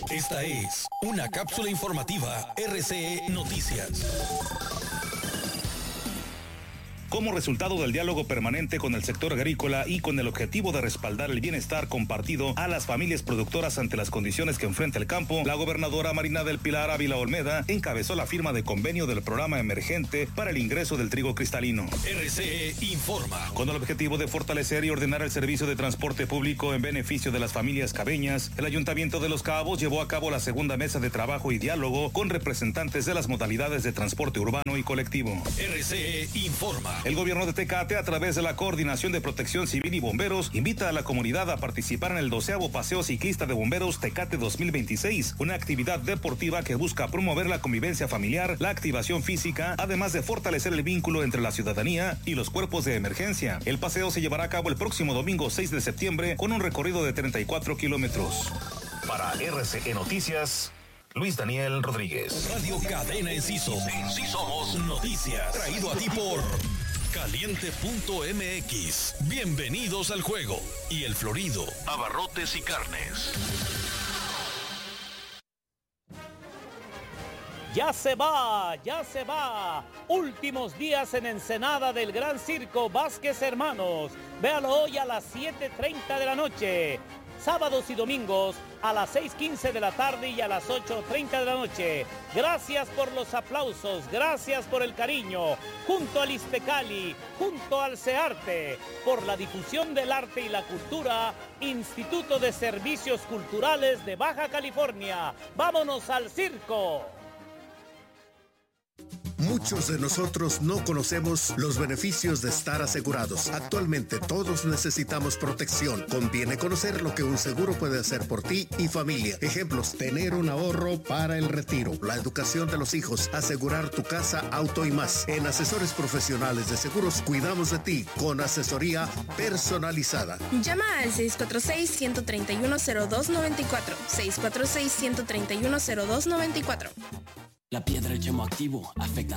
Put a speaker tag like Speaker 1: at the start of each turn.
Speaker 1: Esta es una cápsula informativa RCE Noticias.
Speaker 2: Como resultado del diálogo permanente con el sector agrícola y con el objetivo de respaldar el bienestar compartido a las familias productoras ante las condiciones que enfrenta el campo, la gobernadora Marina del Pilar Ávila Olmeda encabezó la firma de convenio del programa emergente para el ingreso del trigo cristalino.
Speaker 1: RCE informa.
Speaker 2: Con el objetivo de fortalecer y ordenar el servicio de transporte público en beneficio de las familias cabeñas, el Ayuntamiento de Los Cabos llevó a cabo la segunda mesa de trabajo y diálogo con representantes de las modalidades de transporte urbano y colectivo.
Speaker 1: RCE informa.
Speaker 2: El gobierno de Tecate, a través de la Coordinación de Protección Civil y Bomberos, invita a la comunidad a participar en el 12º Paseo Ciclista de Bomberos Tecate 2026, una actividad deportiva que busca promover la convivencia familiar, la activación física, además de fortalecer el vínculo entre la ciudadanía y los cuerpos de emergencia. El paseo se llevará a cabo el próximo domingo 6 de septiembre con un recorrido de 34 kilómetros.
Speaker 3: Para RCE Noticias, Luis Daniel Rodríguez.
Speaker 1: Radio Cadena Enciso. Sí somos noticias. Traído a ti por Caliente.mx. Bienvenidos al juego. Y El Florido. Abarrotes y carnes.
Speaker 4: Ya se va, ya se va. Últimos días en Ensenada del Gran Circo Vázquez Hermanos. Véalo hoy a las 7:30 de la noche. Sábados y domingos a las 6:15 de la tarde y a las 8:30 de la noche. Gracias por los aplausos, gracias por el cariño. Junto al Istecali, junto al CEARTE, por la difusión del arte y la cultura, Instituto de Servicios Culturales de Baja California. ¡Vámonos al circo!
Speaker 5: Muchos de nosotros no conocemos los beneficios de estar asegurados. Actualmente todos necesitamos protección. Conviene conocer lo que un seguro puede hacer por ti y familia. Ejemplos: tener un ahorro para el retiro, la educación de los hijos, asegurar tu casa, auto y más. En Asesores Profesionales de Seguros cuidamos de ti con asesoría personalizada.
Speaker 6: Llama al 646-131-0294. 646-131-0294.
Speaker 7: La piedra y el chemo activo afectan